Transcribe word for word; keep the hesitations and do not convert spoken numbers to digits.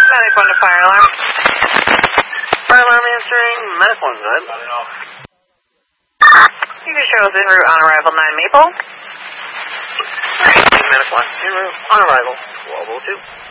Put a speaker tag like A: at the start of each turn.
A: nine eight one to fire alarm. Fire alarm answering, medical inside. You can show us en route on arrival nine Maple. eighteen medical en route on arrival twelve oh two.